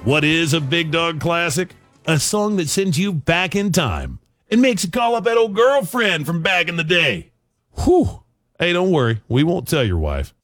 What is a Big Dog classic? A song that sends you back in time and makes you call up that old girlfriend from back in the day. Whew. Hey, don't worry. We won't tell your wife.